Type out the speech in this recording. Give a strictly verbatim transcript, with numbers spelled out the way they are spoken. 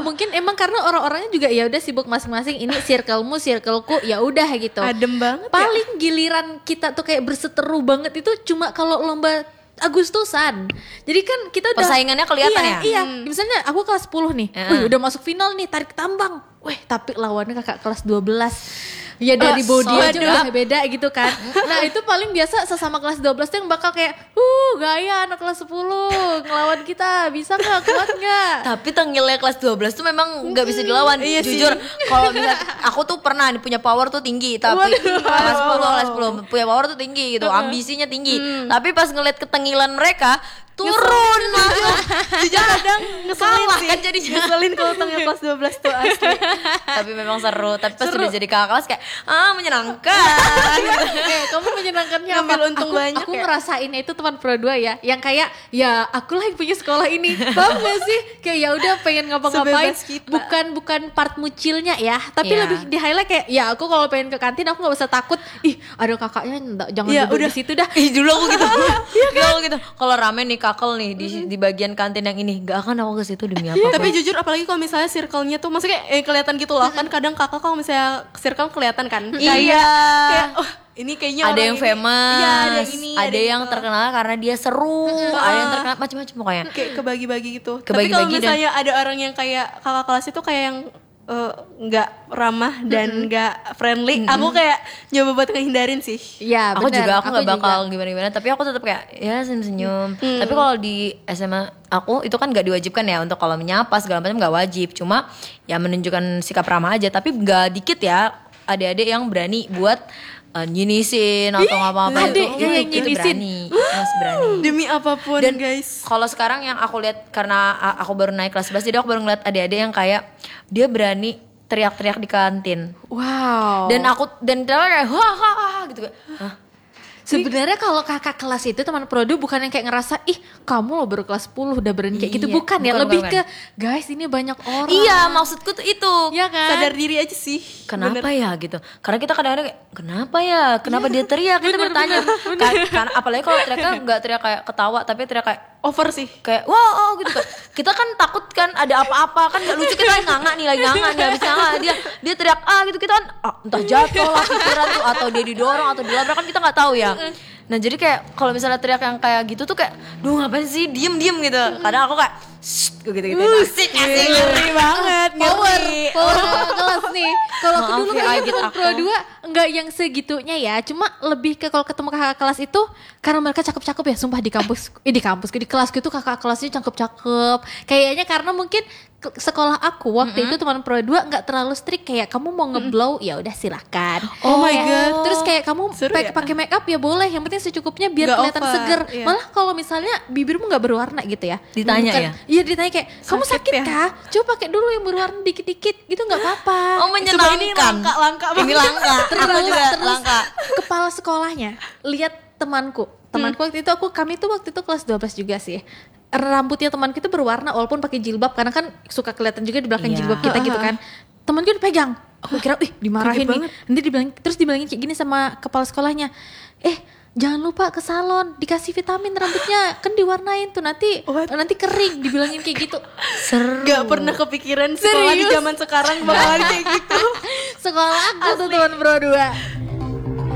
mungkin emang karena orang-orangnya juga ya udah sibuk masing-masing, ini circlemu, circleku, ya udah gitu. Adem banget. Paling ya? Giliran kita tuh kayak berseteru banget itu cuma kalau lomba Agustusan. Jadi kan kita udah persaingannya kelihatan iya, ya. Iya, hmm. misalnya aku kelas sepuluh nih. Uh. Wih, udah masuk final nih, tarik tambang. Wih, tapi lawannya kakak kelas dua belas. Ya dari oh, body so aja udah beda gitu kan. Nah itu paling biasa sesama kelas dua belas tuh yang bakal kayak uh gaya anak kelas sepuluh ngelawan kita, bisa gak, kuat gak? Tapi tengilnya kelas dua belas tuh memang gak bisa dilawan. Iya jujur kalau misalnya aku tuh pernah nih punya power tuh tinggi, tapi kelas sepuluh kelas sepuluh punya power tuh tinggi gitu, ambisinya tinggi. hmm. Tapi pas ngeliat ketengilan mereka turun malah. Jujur kadang ngeselin sih kan jadi ngeselin kalau tengil kelas dua belas tuh asli. Tapi memang seru. Tapi pas seru. Udah jadi kakak kelas kayak ah menyenangkan. Eh, kamu menyenangkannya ngambil apa? untung aku, banyak aku ya? ngerasainnya itu teman pro dua ya, yang kayak ya aku lah yang punya sekolah ini. Paham gak sih? Kayak ya udah pengen ngapa-ngapain, bukan bukan part mucilnya ya, tapi yeah. lebih di highlight kayak ya aku kalau pengen ke kantin aku nggak usah takut. Ih ada kakaknya, enggak, jangan ya, duduk udah di situ dah. Ih dulu aku gitu. Iya kan? gitu. Kalau rame nih kakel nih di di bagian kantin yang ini, gak akan aku ke situ demi apa? Tapi jujur apalagi kalau misalnya circle-nya tuh maksudnya eh, kelihatan gitu loh. Kan kadang kakak kalau misalnya circle kelihatan kan. Iya. Kayak oh ini kayaknya ada yang ini. famous, iya, ada yang, ini, ada ada yang yang terkenal karena dia seru, uh, ada yang terkenal macam-macam pokoknya. Kayak kebagi-bagi gitu. Kebagi-bagi. Tapi kalau misalnya dan... ada orang yang kayak kakak kelas itu kayak yang nggak uh, ramah dan nggak mm-hmm. friendly, mm-hmm. aku kayak nyoba buat ngehindarin sih. Ya, aku bener. juga aku nggak bakal juga. gimana-gimana, tapi aku tetap kayak ya senyum-senyum. Mm. Tapi kalau di S M A aku itu kan nggak diwajibkan ya untuk kalau menyapa segala macam, nggak wajib, cuma ya menunjukkan sikap ramah aja. Tapi nggak dikit ya adik-adik yang berani buat uh, nyinisin atau ngapa-ngapain. Adik itu, yang itu nyinisin berani, masih berani. Demi apapun. Dan guys, kalau sekarang yang aku lihat karena aku baru naik kelas sebelas, jadi aku baru ngeliat adik-adik yang kayak dia berani teriak-teriak di kantin. Wow. Dan aku dan dia kayak wah wah wah gitu kayak. Hah? Sebenarnya kalau kakak kelas itu teman produ bukan yang kayak ngerasa ih kamu lo baru kelas sepuluh udah berani kayak gitu, Iya, bukan ya, bukan, lebih bukan. ke guys ini banyak orang. Iya, maksudku tuh itu. Iya kan? sadar diri aja sih. Kenapa bener. ya gitu? Karena kita kadang-kadang kayak kenapa ya? Kenapa dia teriak? Kita bener, bertanya. bener, bener. Kan, kan apalagi kalau teriaknya nggak teriak kayak ketawa, tapi teriak kayak over sih. Kayak wow oh, gitu kan. Kita kan takut kan ada apa-apa, kan nggak lucu, kita lagi nganga nih, lagi nganga nih, habis nganga dia dia teriak ah gitu, kita kan ah, entah jatuh lah pikiran tuh atau dia didorong atau dilabrak, kan kita nggak tahu ya. Nah jadi kayak kalau misalnya teriak yang kayak gitu tuh kayak duh ngapain sih, diem diem gitu. Kadang aku kayak shh gitu gitu. Asik asik ngeri banget, power ngeri. power kakak kelas nih. Kalau aku dulu ya, kayak gitu teman aku. pro dua enggak yang segitunya ya, cuma lebih ke kalau ketemu kakak kelas itu karena mereka cakep-cakep ya, sumpah di kampus eh, di kampus di kelas gitu kakak kelasnya cakep-cakep. Kayaknya karena mungkin ke- sekolah aku waktu mm-hmm. itu teman pro dua enggak terlalu strict, kayak kamu mau ngeblow ya udah silakan. Oh my Kayak- god. Terus kayak kamu Seru pakai ya? pakai make up ya boleh, yang penting secukupnya biar Nggak kelihatan over, seger. iya. Malah kalau misalnya bibirmu nggak berwarna gitu ya, Ditanya bukan- ya? Iya ditanya kayak kamu Sakit sakit ya? kah? Coba pakai dulu yang berwarna dikit-dikit gitu, nggak apa-apa. Oh menyenangkan. ini langka-langka Ini banget. langka. Aku Terus, juga terus langka. kepala sekolahnya lihat temanku. Temanku waktu itu aku kami tuh waktu itu kelas dua belas juga sih. Rambutnya temanku itu berwarna walaupun pakai jilbab, karena kan suka kelihatan juga di belakang Iya. jilbab kita gitu kan. Temanku dipegang. Aku kira ih dimarahin Kaget nih. Nanti dibilang, terus dibilangin kayak gini sama kepala sekolahnya. Eh jangan lupa ke salon dikasih vitamin rambutnya, kan diwarnain tuh nanti What? nanti kering, dibilangin kayak gitu. Seru. Gak pernah kepikiran sekolah di Serius? zaman sekarang bakalan kayak gitu. Sekolah aku tuh teman pro dua.